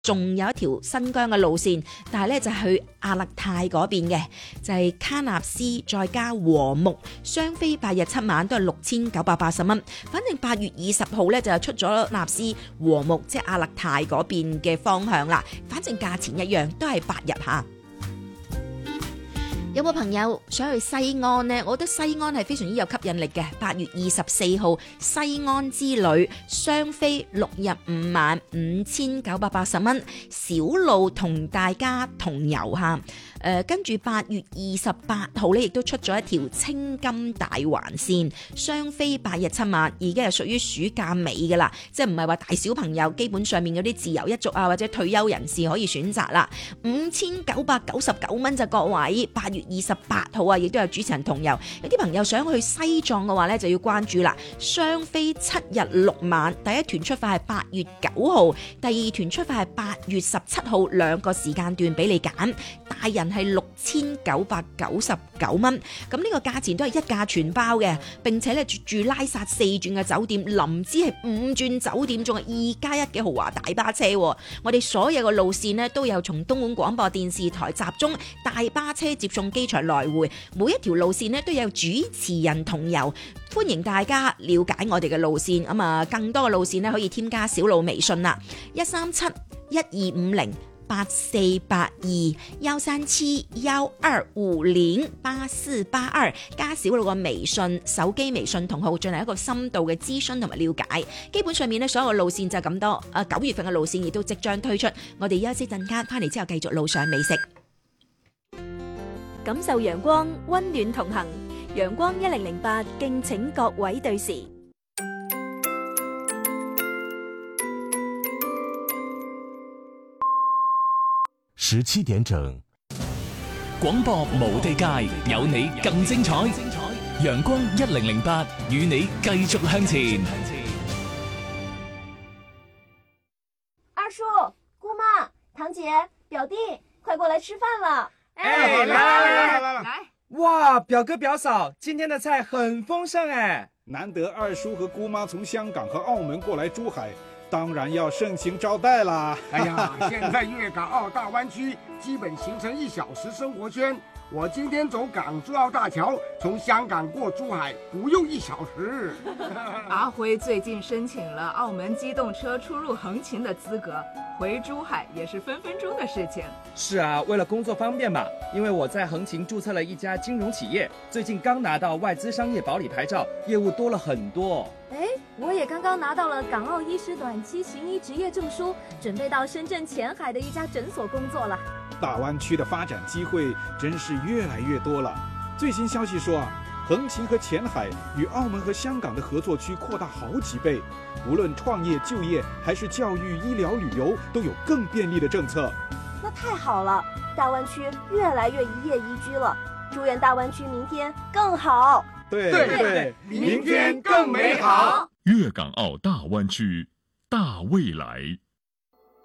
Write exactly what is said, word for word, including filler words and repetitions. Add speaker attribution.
Speaker 1: 仲有一條新疆嘅路線，但係咧就係去阿勒泰嗰邊嘅，就係喀納斯再加和木，雙飛八日七晚都係六千九百八十蚊。反正八月二十號咧就出咗納斯和木，即係阿勒泰嗰邊嘅方向啦。反正價錢一樣，都係八日嚇。有冇朋友想去西安呢？我覺得西安係非常之有吸引力嘅。八月二十四號西安之旅，雙飛六日五晚，五千九百八十蚊，小路同大家同遊下。誒、呃，跟住八月二十八號咧，亦都出咗一條青金大環線，雙飛八日七晚，已經係屬於暑假尾㗎啦，即係唔係話大小朋友，基本上面嗰啲自由一族啊或者退休人士可以選擇啦。五千九百九十九蚊就各位，八月二十八號啊，亦都有主持人同遊。有啲朋友想去西藏嘅話咧，就要關注啦。雙飛七日六晚，第一團出發係八月九號，第二團出發係八月十七號，兩個時間段俾你揀。大人係六千九百九十九蚊，咁呢個價錢都係一價全包嘅，並且咧住住拉薩四轉嘅酒店，林芝係五轉酒店，仲係二加一嘅豪華大巴車。我哋所有嘅路線呢，都有從東莞廣播電視台集中大巴車接送機場來回，每一條路線呢，都有主持人同遊，歡迎大家了解我哋嘅路線。咁啊，更多嘅路線呢，可以添加小路微信啦，一三七一二五零八四八二幺三七幺二五零八四八二，加小路個微信手機微信同號進行一個深度嘅諮詢同埋了解。基本上面咧，所有嘅路線就係咁多。啊，九月份嘅路線亦都即將推出。我哋休息陣間翻嚟之後，繼續路上美食，
Speaker 2: 感受陽光溫暖同行。陽光一零零八，敬請各位對時。
Speaker 3: 十七點整，廣播無地界，有你更精彩。陽光一零零八，與你繼續向前。
Speaker 4: 二叔、姑媽、堂姐、表弟，快過來吃飯了！
Speaker 5: 哎，來來來來來來！哇，表哥表嫂，今天的菜很豐盛哎！
Speaker 6: 難得二叔和姑媽從香港和澳門過來珠海，當然要盛情招待啦！
Speaker 7: 哎呀，現在粵港澳大灣區基本形成一小時生活圈。我今天走港珠澳大橋，從香港過珠海不用一小時。
Speaker 8: 阿輝最近申請了澳門機動車出入橫琴的資格，回珠海也是分分鐘的事情。
Speaker 5: 是啊，為了工作方便嘛，因為我在橫琴註冊了一家金融企業，最近剛拿到外資商業保理牌照，業務多了很多。
Speaker 2: 哎，我也剛剛拿到了港澳醫師短期行醫執業證書，準備到深圳前海的一家診所工作了。
Speaker 6: 大灣區的發展機會真是越來越多了。最新消息說啊，橫琴和前海與澳門和香港的合作區擴大好幾倍，無論創業就業還是教育、醫療、旅遊，都有更便利的政策。
Speaker 4: 那太好了，大灣區越來越一夜宜居了。祝願大灣區明天更好。
Speaker 6: 對
Speaker 7: 對對，明天更美好。
Speaker 9: 粵港澳大灣區大未來。